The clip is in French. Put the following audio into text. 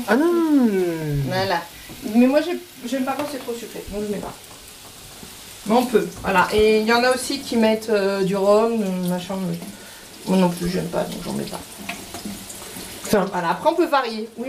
Ah non. Voilà. Mais moi j'aime pas quand c'est trop sucré, donc je mets pas. Mais on peut, voilà. Et il y en a aussi qui mettent du rhum, machin. Moi non plus j'aime pas, donc j'en mets pas. Enfin. Voilà, après on peut varier. Oui,